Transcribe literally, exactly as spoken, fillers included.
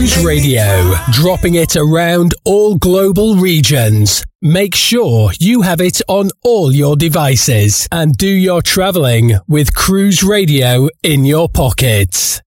Cruise Radio, dropping it around all global regions. Make sure you have it on all your devices and do your travelling with Cruise Radio in your pockets.